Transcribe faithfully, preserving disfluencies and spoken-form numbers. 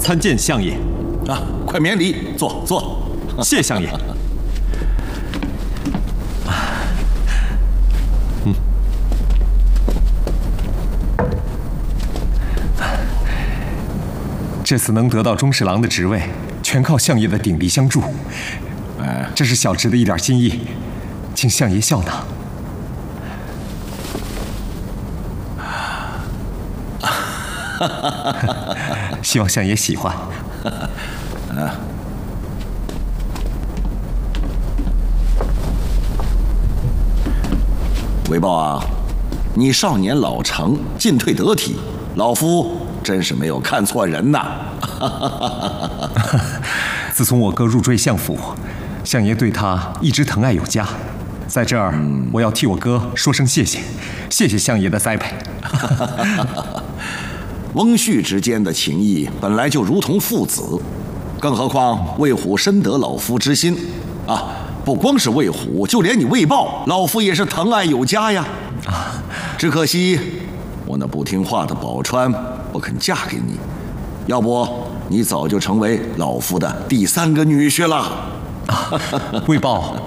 参见相爷。 啊，快免礼，坐坐。 谢相爷。嗯。这次能得到中侍郎的职位，全靠相爷的鼎力相助。哎，这是小侄的一点心意，请相爷笑纳。希望相爷喜欢。 啊，韦豹啊，你少年老成，进退得体，老夫真是没有看错人呐。 自从我哥入赘相府，相爷对他一直疼爱有加。在这儿，嗯、我要替我哥说声谢谢，谢谢相爷的栽培。 翁婿之间的情谊本来就如同父子，更何况魏虎深得老夫之心啊！不光是魏虎，就连你魏豹，老夫也是疼爱有加呀。啊，只可惜我那不听话的宝钏不肯嫁给你，要不你早就成为老夫的第三个女婿了。 啊，魏豹